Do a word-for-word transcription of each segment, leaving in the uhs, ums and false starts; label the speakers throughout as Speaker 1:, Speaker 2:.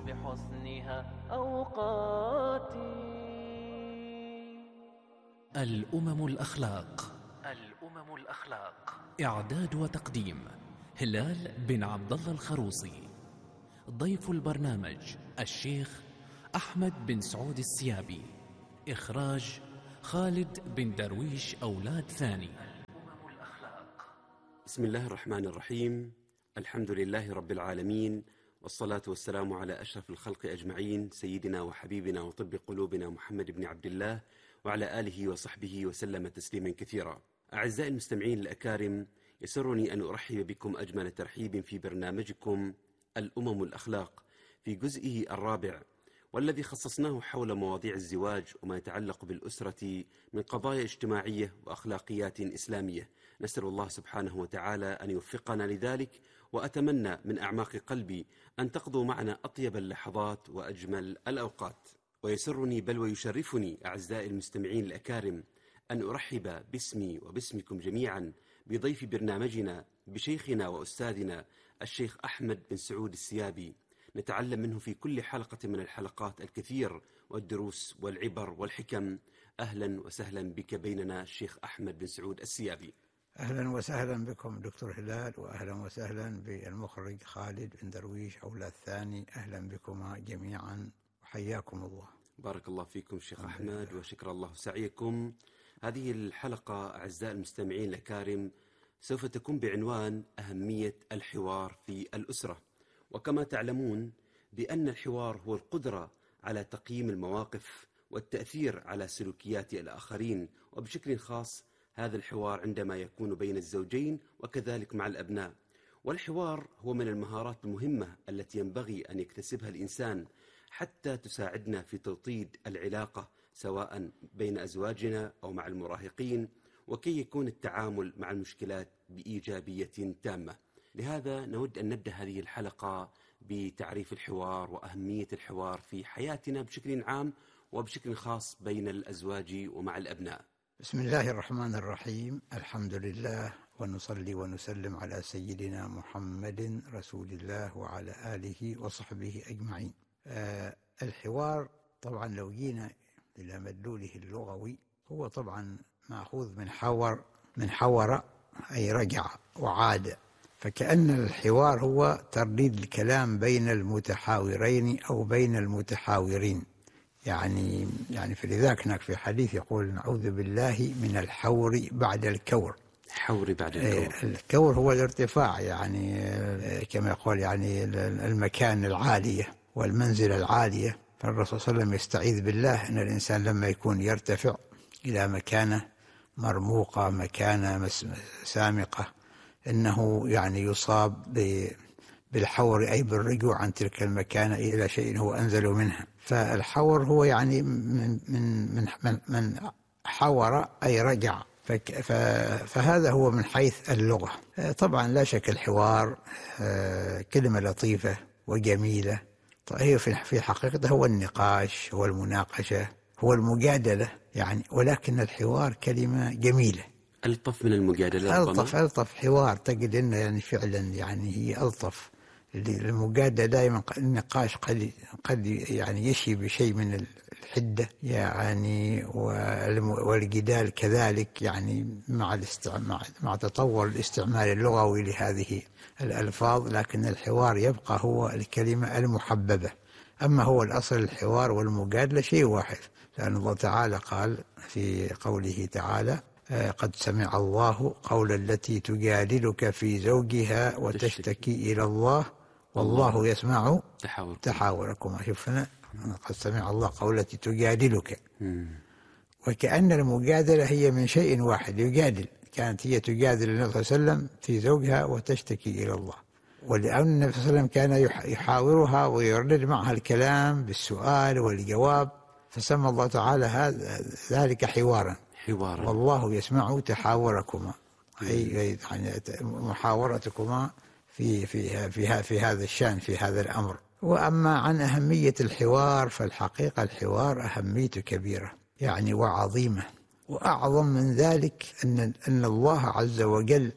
Speaker 1: بحسنها أوقاتي.
Speaker 2: الأمم الأخلاق. الأمم الأخلاق. إعداد وتقديم هلال بن عبد الله الخروصي. ضيف البرنامج الشيخ أحمد بن سعود السيابي. إخراج خالد بن درويش أولاد ثاني. الأمم الأخلاق.
Speaker 3: بسم الله الرحمن الرحيم. الحمد لله رب العالمين، والصلاة والسلام على أشرف الخلق أجمعين، سيدنا وحبيبنا وطب قلوبنا محمد بن عبد الله وعلى آله وصحبه وسلم تسليما كثيرا. أعزائي المستمعين الأكارم، يسرني أن أرحب بكم أجمل ترحيب في برنامجكم الأمم الأخلاق في جزئه الرابع، والذي خصصناه حول مواضيع الزواج وما يتعلق بالأسرة من قضايا اجتماعية وأخلاقيات إسلامية. نسأل الله سبحانه وتعالى أن يوفقنا لذلك، وأتمنى من أعماق قلبي أن تقضوا معنا أطيب اللحظات وأجمل الأوقات. ويسرني بل ويشرفني أعزائي المستمعين الأكارم أن أرحب باسمي وباسمكم جميعا بضيف برنامجنا، بشيخنا وأستاذنا الشيخ أحمد بن سعود السيابي. نتعلم منه في كل حلقة من الحلقات الكثير والدروس والعبر والحكم. أهلا وسهلا بك بيننا الشيخ أحمد بن سعود السيابي.
Speaker 4: أهلا وسهلا بكم دكتور هلال، وأهلا وسهلا بالمخرج خالد بن درويش أولاد ثاني. أهلا بكما جميعا وحياكم الله.
Speaker 3: بارك الله فيكم شيخ أحمد، وشكر الله سعيكم. هذه الحلقة أعزائي المستمعين الأكارم سوف تكون بعنوان أهمية الحوار في الأسرة. وكما تعلمون بأن الحوار هو القدرة على تقييم المواقف والتأثير على سلوكيات الآخرين، وبشكل خاص هذا الحوار عندما يكون بين الزوجين وكذلك مع الأبناء. والحوار هو من المهارات المهمة التي ينبغي أن يكتسبها الإنسان حتى تساعدنا في توطيد العلاقة سواء بين أزواجنا أو مع المراهقين، وكي يكون التعامل مع المشكلات بإيجابية تامة. لهذا نود أن نبدأ هذه الحلقة بتعريف الحوار وأهمية الحوار في حياتنا بشكل عام وبشكل خاص بين الأزواج ومع الأبناء.
Speaker 4: بسم الله الرحمن الرحيم. الحمد لله، ونصلي ونسلم على سيدنا محمد رسول الله وعلى آله وصحبه أجمعين. آه الحوار طبعا لو جينا إلى مدلوله اللغوي هو طبعا مأخوذ من حور، من حور أي رجع وعاد، فكأن الحوار هو ترديد الكلام بين المتحاورين أو بين المتحاورين. يعني يعني فلذلك هناك في حديث يقول نعوذ بالله من الحور بعد الكور.
Speaker 3: حور بعد الكور.
Speaker 4: الكور هو الارتفاع، يعني كما يقول يعني المكان العالية والمنزلة العالية. فالرسول صلى الله عليه وسلم يستعيذ بالله أن الإنسان لما يكون يرتفع إلى مكانة مرموقة، مكانة سامقة، إنه يعني يصاب بالحور أي بالرجوع عن تلك المكانة إلى شيء هو أنزل منها. فالحور هو يعني من من من من, من حور أي رجع. فهذا هو من حيث اللغة. طبعا لا شك الحوار كلمة لطيفة وجميلة. هي في حقيقته هو النقاش، هو المناقشة، هو المجادلة يعني، ولكن الحوار كلمة جميلة.
Speaker 3: ألطف من المجادلة.
Speaker 4: ألطف ألطف حوار تجد إنه يعني فعلا يعني هي ألطف. المجادلة دائما النقاش قد قد يعني يشي بشيء من الحدة يعني، والجدال كذلك يعني مع الاستعمال مع تطور الاستعمال اللغوي لهذه الألفاظ. لكن الحوار يبقى هو الكلمة المحببة. أما هو الأصل الحوار والمجادلة شيء واحد، لأن الله تعالى قال في قوله تعالى قد سمع الله قول التي تجادلك في زوجها وتشتكي إلى الله والله يسمع تحاوركما. شوفنا قد سمع الله قول التي تجادلك. وكأن المجادلة هي من شيء واحد، يجادل. كانت هي تجادل النبي صلى الله عليه وسلم في زوجها وتشتكي إلى الله، ولأن النبي صلى الله عليه وسلم كان يحاورها ويردد معها الكلام بالسؤال والجواب، فسمى الله تعالى هذا ذلك حوارا.
Speaker 3: حوارا.
Speaker 4: والله يسمع تحاوركما، أي يعني محاورتكما في في في في هذا الشأن، في هذا الأمر. وأما عن أهمية الحوار فالحقيقة الحوار أهميته كبيرة يعني وعظيمة. وأعظم من ذلك أن أن الله عز وجل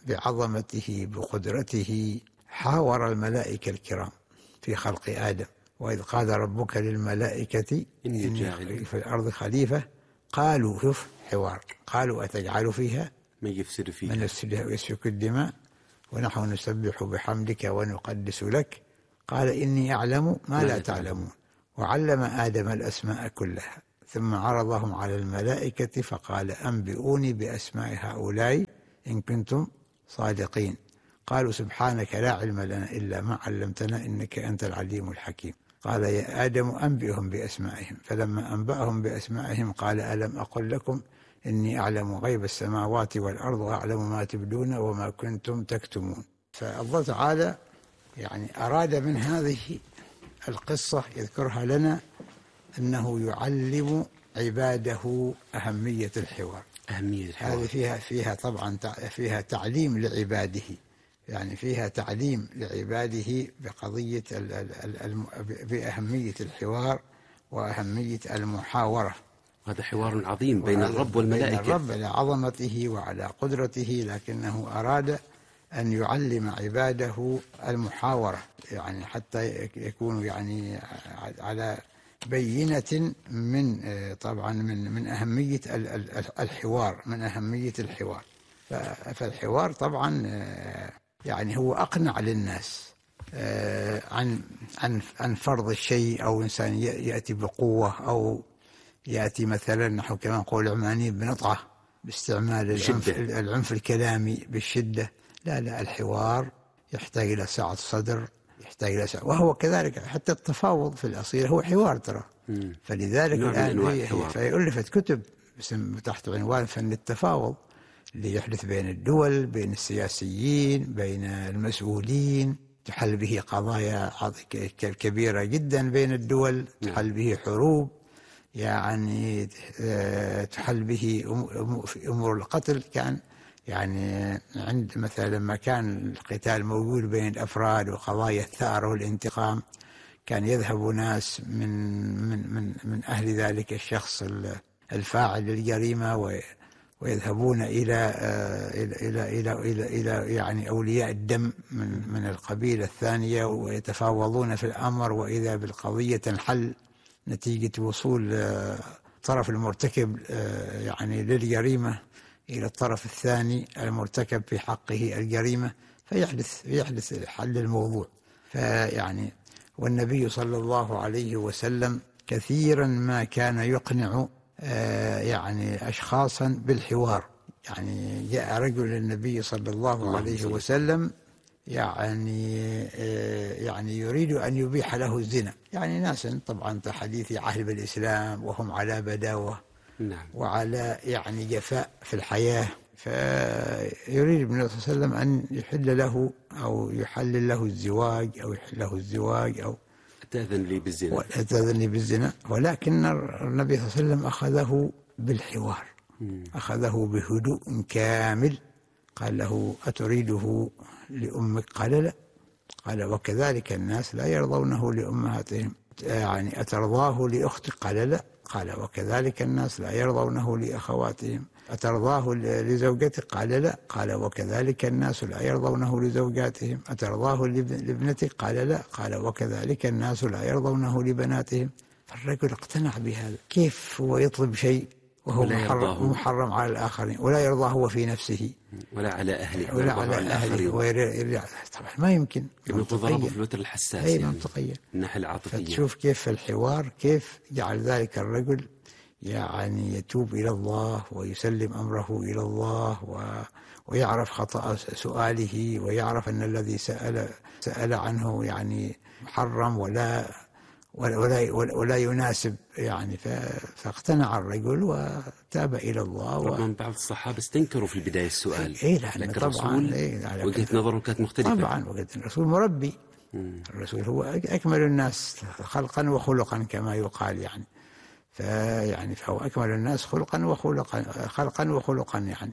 Speaker 4: بعظمته بقدرته حاور الملائكة الكرام في خلق آدم، وإذ قال ربك للملائكة
Speaker 3: إني جاعل
Speaker 4: في الأرض خليفة قالوا شوف حوار قالوا أتجعل فيها
Speaker 3: من يفسد فيها
Speaker 4: من يفسدها ويسفك الدماء ونحن نسبح بحمدك ونقدس لك قال إني أعلم ما لا تعلمون وعلم آدم الأسماء كلها ثم عرضهم على الملائكة فقال أنبئوني بأسماء هؤلاء إن كنتم صادقين قالوا سبحانك لا علم لنا إلا ما علمتنا إنك أنت العليم الحكيم قال يا آدم أنبئهم بأسمائهم فلما أنبأهم بأسمائهم قال ألم أقل لكم إني أعلم غيب السماوات والأرض وأعلم ما تبدون وما كنتم تكتمون. فالله تعالى يعني أراد من هذه القصة يذكرها لنا أنه يعلم عباده أهمية الحوار.
Speaker 3: أهمية الحوار
Speaker 4: هذه فيها فيها طبعا فيها تعليم لعباده، يعني فيها تعليم لعباده بقضية بأهمية الحوار وأهمية المحاورة.
Speaker 3: هذا حوار عظيم بين الرب والملائكة،
Speaker 4: بين الرب على عظمته وعلى قدرته، لكنه أراد أن يعلم عباده المحاورة، يعني حتى يكونوا يعني على بينة من طبعا من من أهمية الحوار، من أهمية الحوار. فالحوار طبعا يعني هو أقنع للناس عن عن عن فرض الشيء، أو إنسان يأتي بقوة أو يأتي مثلا نحو كما نقول عماني بنطعة باستعمال العنف, العنف الكلامي بالشدة. لا لا الحوار يحتاج إلى سعة صدر، يحتاج إلى سعة، وهو كذلك حتى التفاوض في الأصيل هو حوار ترى. فلذلك الآن فألفت كتب تحت عنوان فن التفاوض اللي يحدث بين الدول، بين السياسيين، بين المسؤولين، تحل به قضايا كبيرة جدا بين الدول، تحل به حروب، يعني تحل به أمور القتل. كان يعني عند مثلا لما كان القتال موجود بين الأفراد وقضايا الثأر والانتقام، كان يذهب ناس من من من من أهل ذلك الشخص الفاعل للجريمة ويذهبون إلى إلى إلى إلى إلى يعني أولياء الدم من من القبيلة الثانية ويتفاوضون في الأمر، وإذا بالقضية تنحل نتيجة وصول الطرف المرتكب يعني للجريمة إلى الطرف الثاني المرتكب في حقه الجريمة، فيحدث يحدث حل الموضوع. فيعني والنبي صلى الله عليه وسلم كثيرا ما كان يقنع يعني أشخاصا بالحوار. يعني جاء رجل للنبي صلى الله عليه وسلم يعني يعني يريد أن يبيح له الزنا، يعني ناس طبعا حديث عهد بالإسلام وهم على بداوة
Speaker 3: نعم.
Speaker 4: وعلى يعني جفاء في الحياة، فيريد النبي صلى الله عليه وسلم أن يحل له أو يحلل له الزواج أو يحل له الزواج أو
Speaker 3: تأذن لي بالزنا
Speaker 4: تأذن لي بالزنا ولكن النبي صلى الله عليه وسلم أخذه بالحوار، أخذه بهدوء كامل. قال له أتريده لأمك؟ قال لا. قال وكذلك الناس لا يرضونه لأمهاتهم، يعني أترضاه لأختك؟ قال لا. قال وكذلك الناس لا يرضونه لأخواتهم، أترضاه لزوجتك؟ قال لا. قال وكذلك الناس لا يرضونه لزوجاتهم، أترضاه لابنتك؟ قال لا. قال وكذلك الناس لا يرضونه لبناتهم. فالرجل اقتنع بهذا. كيف هو يطلب شيء وهو محرم, محرم على الآخرين ولا يرضى هو في نفسه
Speaker 3: ولا على أهله
Speaker 4: ولا على أهله ويرجع؟ طبعا ما يمكن،
Speaker 3: منطقيا في الوتر الحساس،
Speaker 4: أي منطقيا
Speaker 3: الناحية العاطفية.
Speaker 4: فتشوف كيف الحوار كيف جعل ذلك الرجل يعني يتوب إلى الله ويسلم أمره إلى الله و ويعرف خطأ سؤاله ويعرف أن الذي سأل سأل عنه يعني محرم ولا ولا ولا يناسب، يعني فاقتنع الرجل وتاب إلى الله.
Speaker 3: ربما بعض الصحابة استنكروا في البداية السؤال،
Speaker 4: إيه
Speaker 3: لكن الرسول
Speaker 4: إيه
Speaker 3: وجهة نظره كانت مختلفة.
Speaker 4: طبعا وجهة الرسول مربي. مم. الرسول هو أكمل الناس خلقا وخلقا كما يقال، يعني فيعني فهو أكمل الناس خلقا وخلقا خلقا وخلقا يعني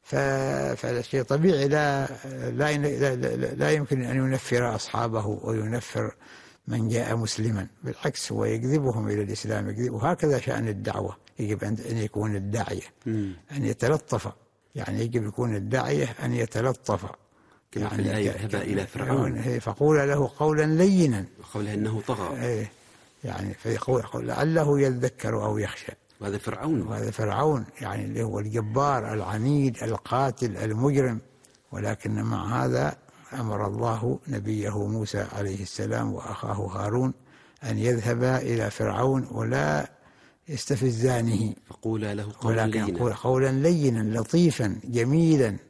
Speaker 4: فالشيء طبيعي لا لا لا, لا يمكن أن ينفر أصحابه وينفر من جاء مسلما، بالعكس هو يجذبهم إلى الإسلام، يجذب. وهكذا شأن الدعوة، يجب أن يكون الداعية أن يتلطف، يعني يجب يكون الداعية أن يتلطف
Speaker 3: كما يعني في الآية ذهب إلى فرعون
Speaker 4: فقول له قولا لينا
Speaker 3: قولها أنه طغى.
Speaker 4: إيه يعني فيقول لعله يذكر أو يخشى.
Speaker 3: وهذا فرعون.
Speaker 4: وهذا فرعون يعني اللي هو الجبار العنيد القاتل المجرم، ولكن مع هذا أمر الله نبيه موسى عليه السلام وأخاه هارون أن يذهبا إلى فرعون ولا يستفزانه،
Speaker 3: فقولا له قولا
Speaker 4: ولكن
Speaker 3: لينا.
Speaker 4: قولا لينا لطيفا جميلا